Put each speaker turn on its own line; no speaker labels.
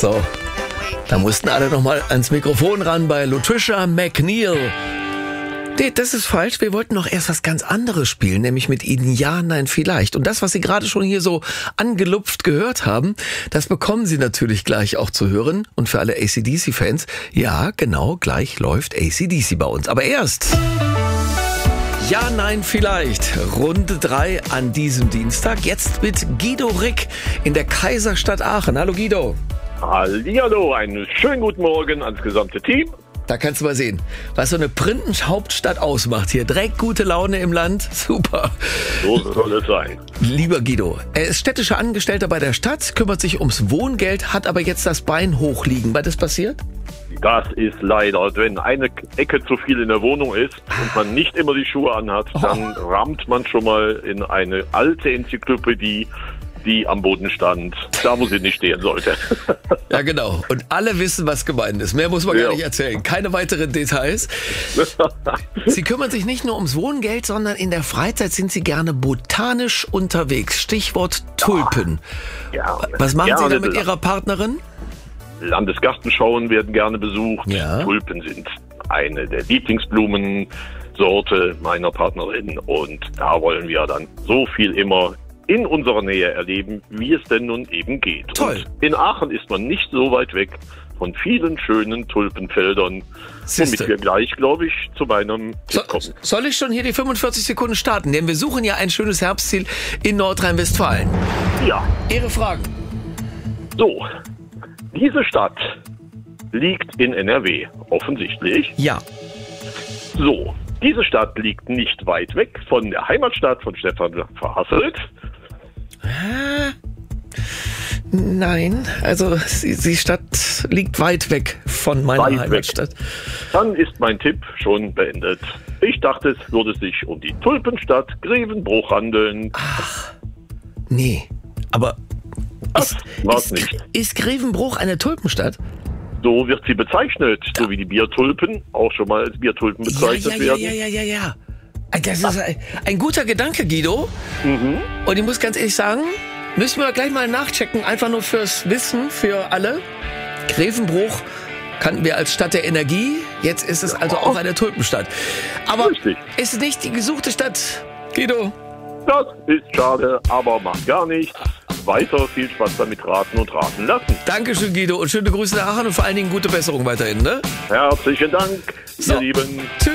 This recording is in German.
So, da mussten alle nochmal ans Mikrofon ran bei Latricia McNeil. Nee, das ist falsch. Wir wollten noch erst was ganz anderes spielen, nämlich mit Ihnen Ja, Nein, Vielleicht. Und das, was Sie gerade schon hier so angelupft gehört haben, das bekommen Sie natürlich gleich auch zu hören. Und für alle AC/DC-Fans, ja, genau, gleich läuft AC/DC bei uns. Aber erst Ja, Nein, Vielleicht. Runde 3 an diesem Dienstag. Jetzt mit Guido Rick in der Kaiserstadt Aachen. Hallo Guido.
Hallihallo, einen schönen guten Morgen ans gesamte Team.
Da kannst du mal sehen, was so eine Prinzenhauptstadt ausmacht hier. Direkt gute Laune im Land. Super.
So soll es sein.
Lieber Guido, er ist städtischer Angestellter bei der Stadt, kümmert sich ums Wohngeld, hat aber jetzt das Bein hochliegen. Was ist passiert?
Das ist leider, wenn eine Ecke zu viel in der Wohnung ist und man nicht immer die Schuhe anhat, dann rammt man schon mal in eine alte Enzyklopädie, die am Boden stand, da wo sie nicht stehen sollte.
Ja, genau. Und alle wissen, was gemeint ist. Mehr muss man gar nicht erzählen. Keine weiteren Details. Sie kümmern sich nicht nur ums Wohngeld, sondern in der Freizeit sind Sie gerne botanisch unterwegs. Stichwort Tulpen.
Ja,
was machen Sie da mit Ihrer Partnerin?
Landesgartenschauen werden gerne besucht.
Ja.
Tulpen sind eine der Lieblingsblumensorte meiner Partnerin. Und da wollen wir dann so viel immer in unserer Nähe erleben, wie es denn nun eben geht.
Toll.
Und in Aachen ist man nicht so weit weg von vielen schönen Tulpenfeldern, womit wir gleich, glaube ich, zu meinem Tipp kommen.
Soll ich schon hier die 45 Sekunden starten? Denn wir suchen ja ein schönes Herbstziel in Nordrhein-Westfalen.
Ja.
Ihre Fragen.
So, diese Stadt liegt in NRW, offensichtlich.
Ja.
So, diese Stadt liegt nicht weit weg von der Heimatstadt von Stefan Verhasselt.
Nein, also die Stadt liegt weit weg von meiner Heimatstadt.
Dann ist mein Tipp schon beendet. Ich dachte, es würde sich um die Tulpenstadt Grevenbruch handeln.
Ach, nee, aber ist Grevenbruch eine Tulpenstadt?
So wird sie bezeichnet, so wie die Biertulpen auch schon mal als Biertulpen bezeichnet werden.
Ja. Das ist ein guter Gedanke, Guido.
Mhm.
Und ich muss ganz ehrlich sagen, müssen wir gleich mal nachchecken, einfach nur fürs Wissen, für alle. Grevenbruch kannten wir als Stadt der Energie, jetzt ist es also auch eine Tulpenstadt. Aber ist nicht die gesuchte Stadt, Guido?
Das ist schade, aber macht gar nichts. Weiter viel Spaß damit raten und raten lassen.
Dankeschön, Guido, und schöne Grüße nach Aachen und vor allen Dingen gute Besserung weiterhin, ne?
Herzlichen Dank, ihr Lieben.
Tschüss.